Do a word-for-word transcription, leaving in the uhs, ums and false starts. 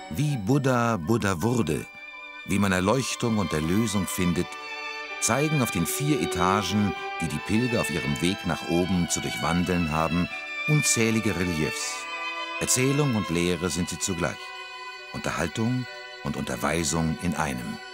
Wie Buddha Buddha wurde, wie man Erleuchtung und Erlösung findet, zeigen auf den vier Etagen, die die Pilger auf ihrem Weg nach oben zu durchwandeln haben, unzählige Reliefs. Erzählung und Lehre sind sie zugleich. Unterhaltung und Unterweisung in einem.